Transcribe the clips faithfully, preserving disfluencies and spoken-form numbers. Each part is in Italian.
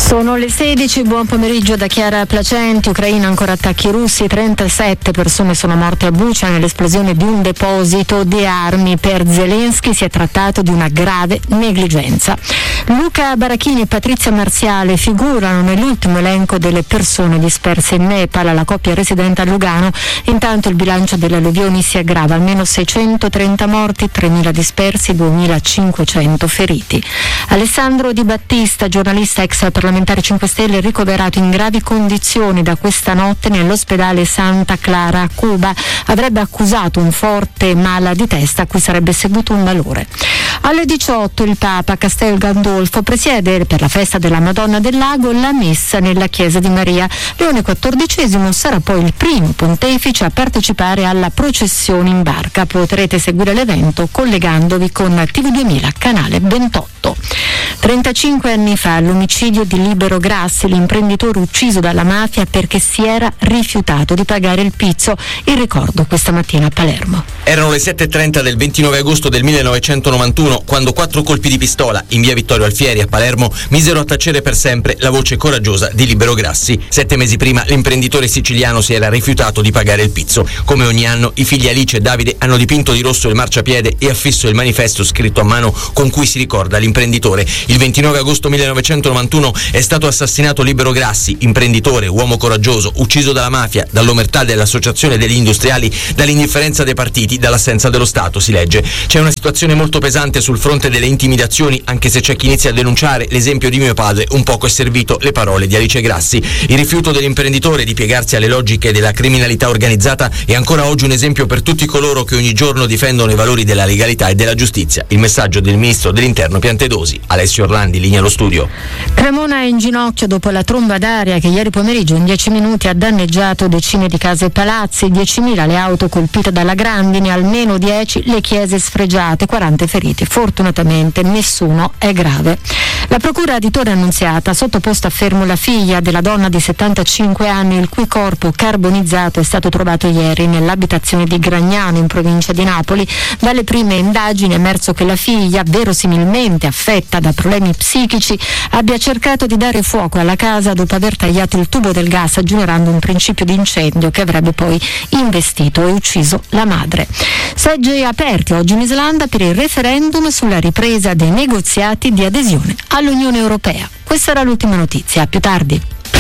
Sono le sedici, buon pomeriggio da Chiara Placenti. Ucraina, ancora attacchi russi, trentasette persone sono morte a Bucha nell'esplosione di un deposito di armi. Per Zelensky si è trattato di una grave negligenza. Luca Barachini e Patrizia Marziale figurano nell'ultimo elenco delle persone disperse in Nepal. La coppia residente a Lugano. Intanto il bilancio delle alluvioni si aggrava, almeno seicentotrenta morti, tremila dispersi, duemilacinquecento feriti. Alessandro Di Battista, giornalista ex parlamentare cinque Stelle, ricoverato in gravi condizioni da questa notte nell'ospedale Santa Clara a Cuba, avrebbe accusato un forte mal di testa a cui sarebbe seguito un malore. Alle diciotto il Papa a Castel Gandolfo presiede per la festa della Madonna del Lago la messa nella chiesa di Maria. Leone quattordicesimo sarà poi il primo pontefice a partecipare alla processione in barca. Potrete seguire l'evento collegandovi con T V duemila canale ventotto. trentacinque anni fa l'omicidio di Libero Grassi, l'imprenditore ucciso dalla mafia perché si era rifiutato di pagare il pizzo. Il ricordo questa mattina a Palermo. Erano le sette e trenta del ventinove agosto del millenovecentonovantuno quando quattro colpi di pistola in via Vittorio Alfieri a Palermo misero a tacere per sempre la voce coraggiosa di Libero Grassi. Sette mesi prima l'imprenditore siciliano si era rifiutato di pagare il pizzo. Come ogni anno i figli Alice e Davide hanno dipinto di rosso il marciapiede e affisso il manifesto scritto a mano con cui si ricorda l'imprenditore. Il ventinove agosto millenovecentonovantuno è stato assassinato Libero Grassi, imprenditore, uomo coraggioso, ucciso dalla mafia, dall'omertà dell'associazione degli industriali, dall'indifferenza dei partiti, dall'assenza dello Stato, si legge. C'è una situazione molto pesante sul fronte delle intimidazioni, anche se c'è chi inizia a denunciare l'esempio di mio padre. Un poco è servito le parole di Alice Grassi. Il rifiuto dell'imprenditore di piegarsi alle logiche della criminalità organizzata è ancora oggi un esempio per tutti coloro che ogni giorno difendono i valori della legalità e della giustizia. Il messaggio del ministro dell'Interno Piantedosi. Alessio Orlandi, linea allo studio. Cremona è in ginocchio dopo la tromba d'aria che ieri pomeriggio in dieci minuti ha danneggiato decine di case e palazzi, diecimila le auto colpite dalla grandine, almeno dieci le chiese sfregiate, quaranta feriti. Fortunatamente nessuno è grave. La procura di Torre Annunziata ha sottoposto a fermo la figlia della donna di settantacinque anni il cui corpo carbonizzato è stato trovato ieri nell'abitazione di Gragnano in provincia di Napoli. Dalle prime indagini è emerso che la figlia, verosimilmente affetta da problemi psichici, abbia cercato di dare fuoco alla casa dopo aver tagliato il tubo del gas, generando un principio di incendio che avrebbe poi investito e ucciso la madre. Seggi aperti oggi in Islanda per il referendum sulla ripresa dei negoziati di adesione all'Unione Europea. Questa era l'ultima notizia, a più tardi.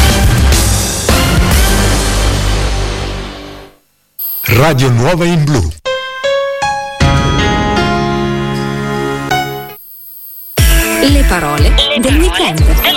Radio Nuova in Blu. Le parole del weekend.